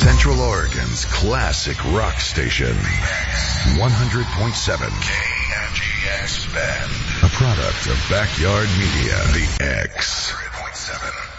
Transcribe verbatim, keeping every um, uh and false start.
Central Oregon's classic rock station. one hundred point seven K N G X Bend. A product of Backyard Media. The X. one hundred point seven